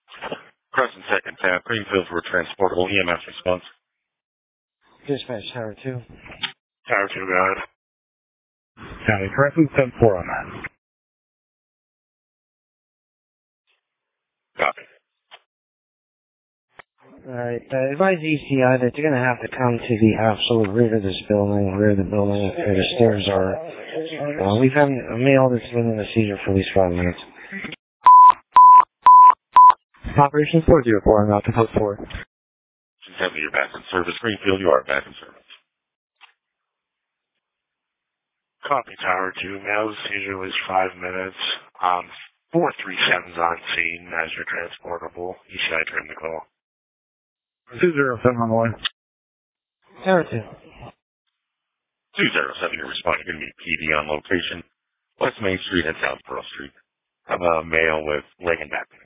Crescent second tab, Greenfield for transportable EMS response. Dispatch Tower 2. Tower 2, go ahead. County, correctly 7-4 on that. Copy. Alright, advise ECI that they're going to have to come to the absolute rear of this building, where the stairs are. We've had a male that's been in a seizure for at least 5 minutes. Operation 404, I'm out to post 4. 270, you're back in service. Greenfield, you are back in service. Copy, Tower 2. Male seizure was 5 minutes. 437's on scene as your transportable. ECI turned the call. 207 on the line. Tower 2. 207, you're responding. You're going to be PD on location. West Main Street and South Pearl Street. Have a male with leg and back pain.